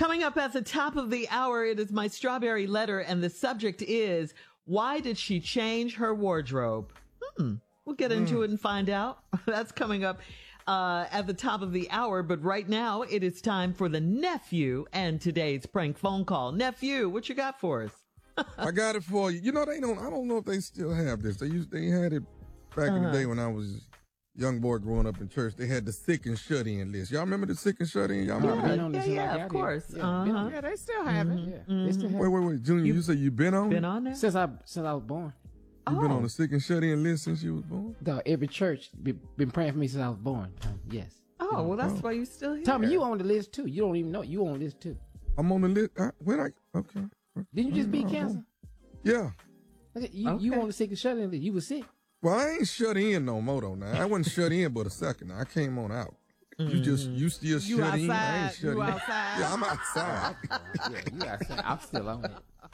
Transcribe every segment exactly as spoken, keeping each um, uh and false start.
Coming up at the top of the hour, it is my strawberry letter, and the subject is, why did she change her wardrobe? Hmm. We'll get into mm. it and find out. That's coming up uh, at the top of the hour. But right now, it is time for the nephew and today's prank phone call. Nephew, what you got for us? I got it for you. You know, they don't, I don't know if they still have this. They used, they had it back uh-huh. in the day when I was a young boy growing up in church. They had the sick and shut in list. Y'all remember the sick and shut in? Y'all remember yeah, that? Yeah, yeah, of course. Yeah. Uh-huh. yeah, they still have mm-hmm. it. Yeah. Mm-hmm. They still have wait, wait, wait. Junior, you, you say you been on Been it? on there? Since I, since I was born. You oh. been on the sick and shut in list since you was born? No, every church be, been praying for me since I was born. Um, yes. Oh, well, that's oh. why you still here. Tommy, you on the list too. You don't even know. You on the list too. I'm on the list. I, when I, okay. Didn't you just beat cancer? Yeah. You, okay. you on the sick and shut in list. You was sick. Well, I ain't shut in no more though. Now I wasn't shut in, but a second. I came on out. Mm-hmm. You just, you still you shut outside. in. I ain't shut you in. outside. Yeah, I'm outside. yeah, you outside. I'm still on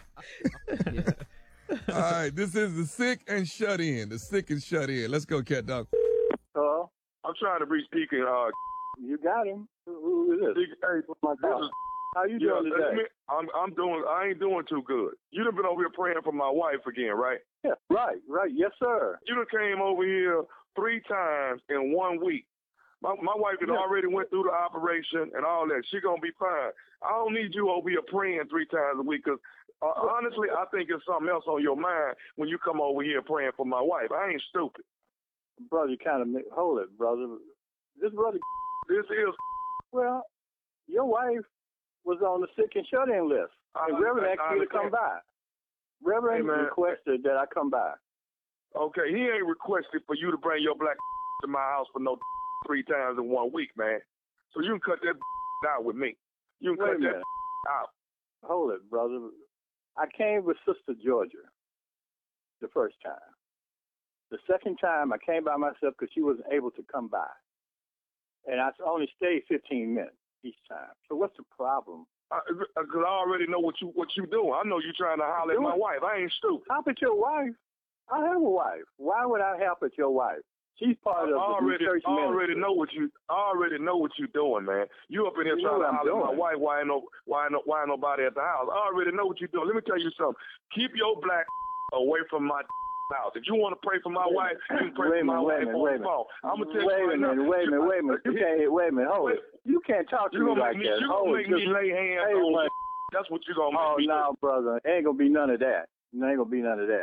it. Yeah. All right, this is the sick and shut in. The sick and shut in. Let's go, cat dog. Hello? I'm trying to reach Deacon. Uh, you got him. Who is this? Deacon, hey, my God. Is, How you yeah, doing today? Me, I'm, I'm doing. I ain't doing too good. You done been over here praying for my wife again, right? Yeah, right, right. Yes, sir. You done came over here three times in one week. My my wife had yeah. already went through the operation and all that. She gonna be fine. I don't need you over here praying three times a week because uh, honestly, I think it's something else on your mind when you come over here praying for my wife. I ain't stupid. Brother, you kind of hold it, brother. This brother, this is well, your wife was on the sick and shut-in list. And I, Reverend asked me to come by. Reverend hey, requested that I come by. Okay, he ain't requested for you to bring your black to my house for no three times in one week, man. So you can cut that out with me. You can Wait cut that out. Hold it, brother. I came with Sister Georgia the first time. The second time, I came by myself because she wasn't able to come by. And I only stayed fifteen minutes each time. So what's the problem? Because I, I already know what you what you doing. I know you trying to holler at my wife. I ain't stupid. Help at your wife? I have a wife. Why would I help at your wife? She's part I of already, the church I already ministry. know what you. I already know what you doing, man. You up in here you trying to holler doing. at my wife. Why ain't no? Why ain't no? Why ain't nobody at the house? I already know what you doing. Let me tell you something. Keep your black away from my house. If you want to pray for my wife, you can pray wait for my minute, wife on the phone. I'm gonna tell wait you right a minute, now. Wait a minute, wait a minute, wait a minute. You can't. Wait a minute, hold it. You can't talk to you me like me, that. You hold gonna make just, me lay hands hey, on man. you. That's what you gonna make oh, me do. Oh no, brother, ain't gonna be none of that. Ain't gonna be none of that.